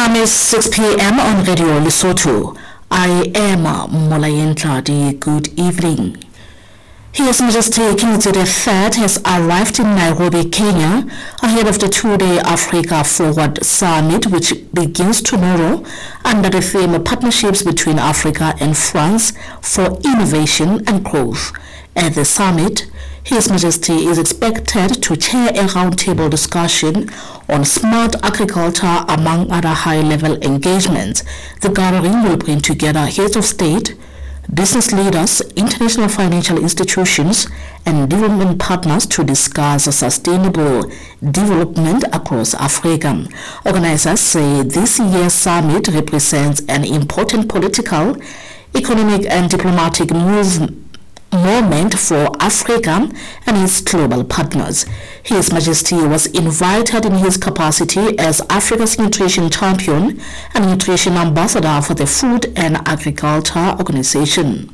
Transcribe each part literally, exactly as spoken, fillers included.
time is six p m on Radio Lesotho. I am Molayen Tladi. Good evening. His Majesty King Tshwane the third has arrived in Nairobi, Kenya, ahead of the two-day Africa Forward Summit, which begins tomorrow under the theme of Partnerships between Africa and France for Innovation and Growth. At the summit, His Majesty is expected to chair a roundtable discussion on smart agriculture among other high-level engagements. The gathering will bring together heads of state, business leaders, international financial institutions, and development partners to discuss sustainable development across Africa. Organizers say this year's summit represents an important political, economic, and diplomatic move moment for Africa and its global partners. His Majesty was invited in his capacity as Africa's nutrition champion and nutrition ambassador for the Food and Agriculture Organization.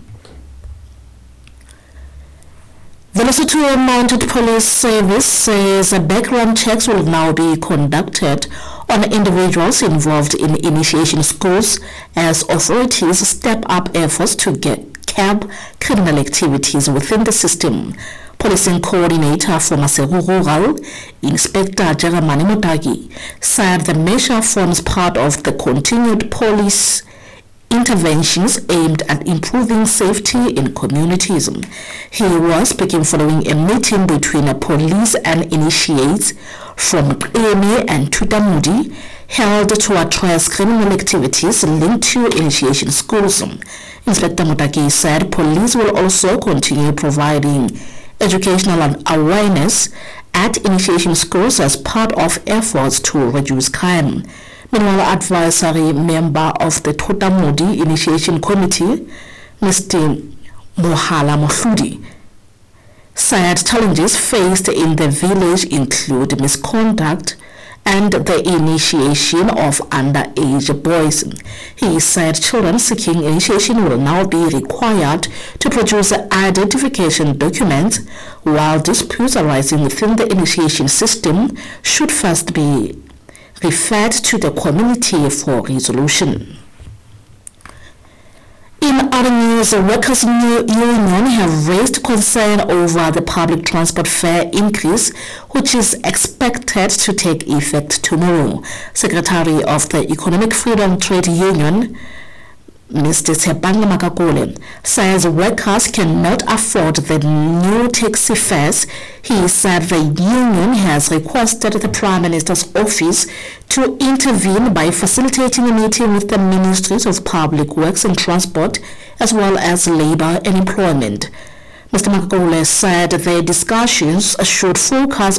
The Lesotho Mounted Police Service says background checks will now be conducted on individuals involved in initiation schools as authorities step up efforts to get curb criminal activities within the system. Policing coordinator for Maseru Rural, Inspector Jeremane Motagi, said the measure forms part of the continued police interventions aimed at improving safety in communities. He was speaking following a meeting between the police and initiates from Qeme and Tutamudi held to address criminal activities linked to initiation schools. Inspector Motaki said police will also continue providing educational awareness at initiation schools as part of efforts to reduce crime. Meanwhile, advisory member of the Tutamudi Initiation Committee, Mister Mohala Mohludi, said challenges faced in the village include misconduct and the initiation of underage boys. He said children seeking initiation will now be required to produce identification documents, while disputes arising within the initiation system should first be referred to the community for resolution. In other news, the Workers' Union have raised concern over the public transport fare increase, which is expected to take effect tomorrow. Secretary of the Economic Freedom Trade Union, Mister Tshepane Makakole, says workers cannot afford the new taxi fares. He said the union has requested the Prime Minister's office to intervene by facilitating a meeting with the Ministries of Public Works and Transport as well as Labour and Employment. Mister Makakole said the discussions should focus